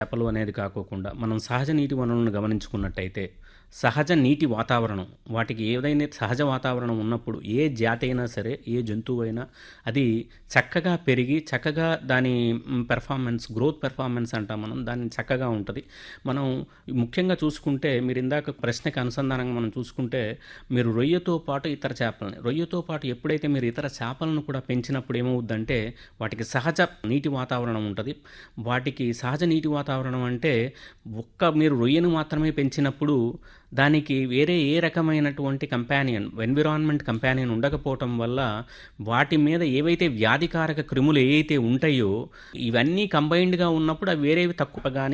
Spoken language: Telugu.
చేపలు అనేది కాకోకుండా మనం సహజ నీటి వనరులను గమనించుకున్నట్టయితే సహజ నీటి వాతావరణం వాటికి ఏదైనా సహజ వాతావరణం ఉన్నప్పుడు ఏ జాతి అయినా సరే ఏ జంతువు అయినా అది చక్కగా పెరిగి చక్కగా దాని గ్రోత్ పెర్ఫార్మెన్స్ అంటాం మనం దాన్ని చక్కగా ఉంటుంది. మనం ముఖ్యంగా చూసుకుంటే మీరు ఇందాక ప్రశ్నకి అనుసంధానంగా మనం చూసుకుంటే మీరు రొయ్యతో పాటు ఎప్పుడైతే మీరు ఇతర చేపలను కూడా పెంచినప్పుడు ఏమవుద్దంటే వాటికి సహజ నీటి వాతావరణం ఉంటుంది. వాటికి సహజ నీటి వాతావరణం అంటే మీరు రొయ్యను మాత్రమే పెంచినప్పుడు దానికి వేరే ఏ రకమైనటువంటి ఎన్విరాన్మెంట్ కంపానియన్ ఉండకపోవటం వల్ల వాటి మీద ఏవైతే వ్యాధికారక క్రిములు ఏవైతే ఉంటాయో ఇవన్నీ కంబైన్డ్గా ఉన్నప్పుడు అవి వేరేవి తక్కువ కానీ